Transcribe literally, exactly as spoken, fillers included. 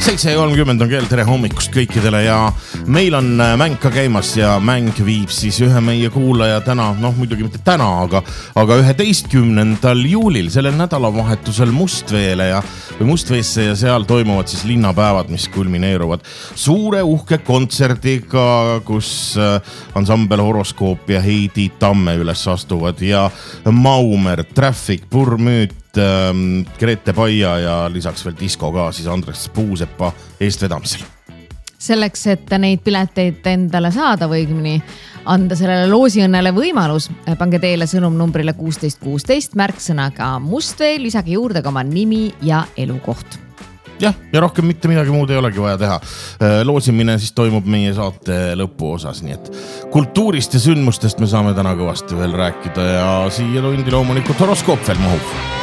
seitse kolmkümmend on kell, tere hommikust kõikidele ja meil on mäng ka käimas ja mäng viib siis ühe meie kuulaja täna, noh muidugi mitte täna, aga, aga üheteistkümnendal juulil sellel nädalavahetusel Mustveele ja või Mustveesse ja seal toimuvad siis linnapäevad, mis kulmineeruvad suure uhke kontserdiga, kus ansambel Horoskoop ja Heidi Tamme üles astuvad ja Maumer, Traffic, Purmüüt, Grete Paia ja lisaks veel disko ka siis Andres Puusepa eestvedamisel. Selleks, et neid pileteid endale saada või õigemini anda sellele loosiõnnele võimalus, pange teile sõnum numbrile kuusteist kuusteist märksõnaga Mustveel, lisage juurde ka oma nimi ja elukoht. Jah, ja rohkem mitte midagi muud ei olegi vaja teha. Loosimine siis toimub meie saate lõpu osas, nii et kultuurist ja sündmustest me saame täna kõvasti veel rääkida ja siia tundi loomulikult Horoskoop veel mahub.